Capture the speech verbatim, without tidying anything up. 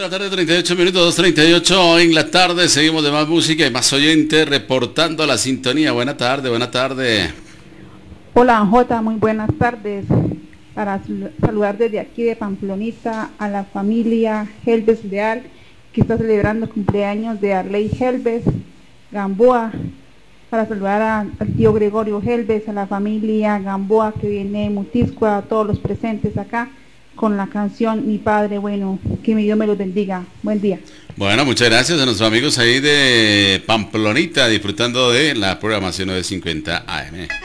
la tarde, treinta y ocho minutos, dos treinta y ocho en la tarde. Seguimos de más música y más oyentes reportando la sintonía. Buena tarde, buena tarde. Hola, Jota, muy buenas tardes. Para saludar desde aquí de Pamplonita a la familia Helves Leal, que está celebrando cumpleaños de Arley Helves Gamboa. Para saludar a, al tío Gregorio Helves, a la familia Gamboa que viene en Mutiscua, a todos los presentes acá, con la canción Mi Padre Bueno. Que mi Dios me los bendiga. Buen día. Bueno, muchas gracias a nuestros amigos ahí de Pamplonita, disfrutando de la programación nueve cincuenta A M.